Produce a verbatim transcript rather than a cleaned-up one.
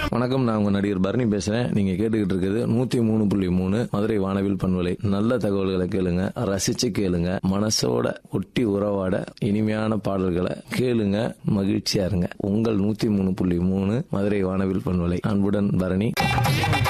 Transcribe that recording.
வணக்கம், நான் உங்க நடிகர் பரணி பேசுறேன். நீங்க கேட்டுக்கிட்டு இருக்கிறது நூத்தி மூணு புள்ளி மூணு மதுரை வானவில் பண்பலை. நல்ல தகவல்களை கேளுங்க, ரசிச்சு கேளுங்க, மனசோட ஒட்டி உறவாட இனிமையான பாடல்களை கேளுங்க, மகிழ்ச்சியா இருங்க. உங்கள் நூத்தி மூணு புள்ளி மூணு மதுரை வானவில் பண்பலை. அன்புடன் பரணி.